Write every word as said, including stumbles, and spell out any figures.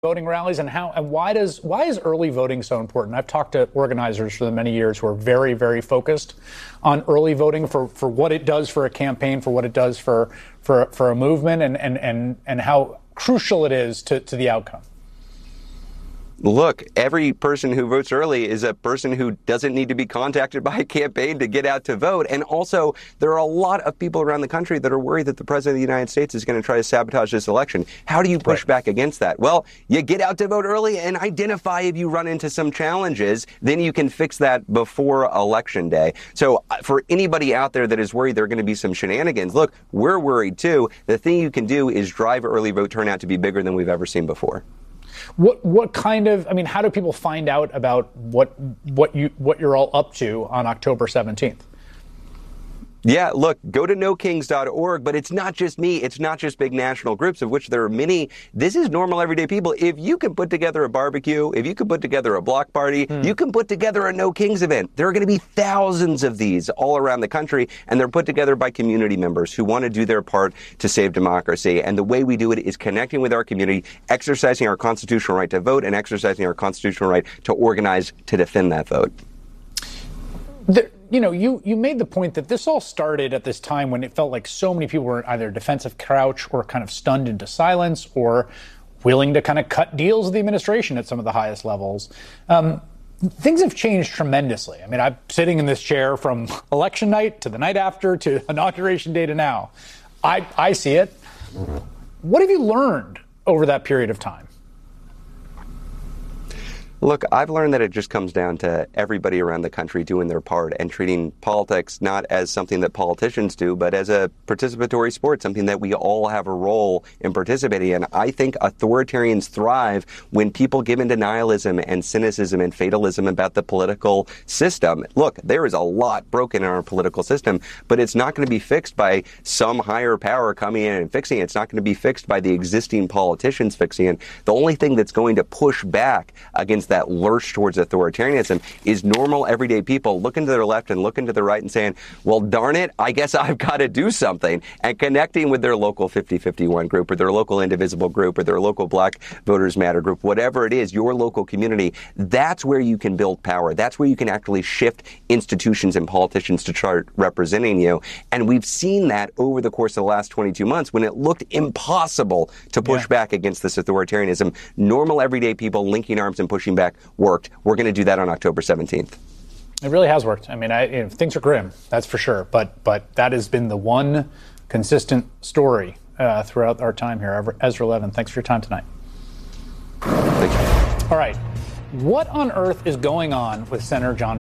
voting rallies, and how and why does why is early voting so important? I've talked to organizers for the many years who are very, very focused on early voting for, for what it does for a campaign, for what it does for for, for a movement, and, and, and, and how crucial it is to, to the outcome. Look, every person who votes early is a person who doesn't need to be contacted by a campaign to get out to vote. And also, there are a lot of people around the country that are worried that the president of the United States is going to try to sabotage this election. How do you push right. back against that? Well, you get out to vote early and identify if you run into some challenges. Then you can fix that before Election Day. So for anybody out there that is worried there are going to be some shenanigans, look, we're worried too. The thing you can do is drive early vote turnout to be bigger than we've ever seen before. What what kind of, I mean, how do people find out about what what you what you're all up to on October seventeenth? Yeah, look, go to no kings dot org, but it's not just me. It's not just big national groups, of which there are many. This is normal, everyday people. If you can put together a barbecue, if you can put together a block party, hmm. you can put together a No Kings event. There are going to be thousands of these all around the country, and they're put together by community members who want to do their part to save democracy. And the way we do it is connecting with our community, exercising our constitutional right to vote, and exercising our constitutional right to organize to defend that vote. There- You know, you, you made the point that this all started at this time when it felt like so many people were either defensive crouch or kind of stunned into silence or willing to kind of cut deals with the administration at some of the highest levels. Um, things have changed tremendously. I mean, I'm sitting in this chair from election night to the night after to inauguration day to now. I, I see it. What have you learned over that period of time? Look, I've learned that it just comes down to everybody around the country doing their part and treating politics not as something that politicians do, but as a participatory sport, something that we all have a role in participating in. I think authoritarians thrive when people give into nihilism and cynicism and fatalism about the political system. Look, there is a lot broken in our political system, but it's not going to be fixed by some higher power coming in and fixing it. It's not going to be fixed by the existing politicians fixing it. The only thing that's going to push back against that lurch towards authoritarianism is normal, everyday people looking to their left and looking to their right and saying, well, darn it, I guess I've got to do something, and connecting with their local fifty fifty-one group or their local Indivisible group or their local Black Voters Matter group, whatever it is, your local community. That's where you can build power. That's where you can actually shift institutions and politicians to start representing you. And we've seen that over the course of the last twenty-two months when it looked impossible to push yeah. back against this authoritarianism. Normal, everyday people linking arms and pushing back worked. We're going to do that on October seventeenth. It really has worked. I mean, I, you know, things are grim, that's for sure. But but that has been the one consistent story uh, throughout our time here. Ezra Levin, thanks for your time tonight. Thank you. All right. What on earth is going on with Senator John